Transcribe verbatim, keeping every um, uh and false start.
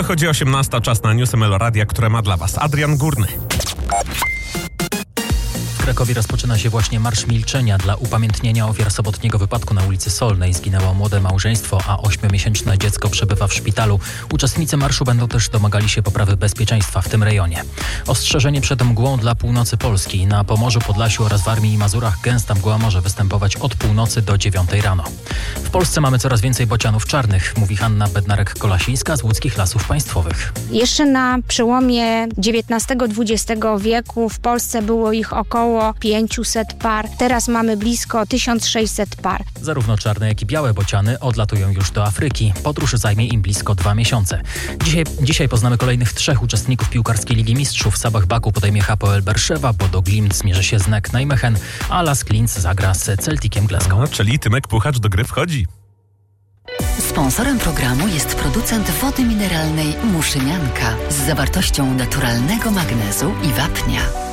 Wychodzi osiemnasta, czas na newsy Meloradia, które ma dla Was Adrian Górny. W Krakowie rozpoczyna się właśnie Marsz Milczenia dla upamiętnienia ofiar sobotniego wypadku na ulicy Solnej. Zginęło młode małżeństwo, a ośmiomiesięczne dziecko przebywa w szpitalu. Uczestnicy marszu będą też domagali się poprawy bezpieczeństwa w tym rejonie. Ostrzeżenie przed mgłą dla północy Polski. Na Pomorzu, Podlasiu oraz w Warmii i Mazurach gęsta mgła może występować od północy do dziewiątej rano. W Polsce mamy coraz więcej bocianów czarnych, mówi Hanna Bednarek-Kolasińska z Łódzkich Lasów Państwowych. Jeszcze na przełomie dziewiętnastego dwudziestego wieku w Polsce było ich około pięćset par. Teraz mamy blisko tysiąc sześćset par. Zarówno czarne, jak i białe bociany odlatują już do Afryki. Podróż zajmie im blisko dwa miesiące. Dzisiaj, dzisiaj poznamy kolejnych trzech uczestników piłkarskiej Ligi Mistrzów. Sabah Baku podejmie Hapoel Berszewa, Bodo Glimt zmierzy się z Nek Nijmegen, a Lask Linz zagra z Celticiem Glasgow. A, czyli Tymek Puchacz do gry wchodzi. Sponsorem programu jest producent wody mineralnej Muszynianka z zawartością naturalnego magnezu i wapnia.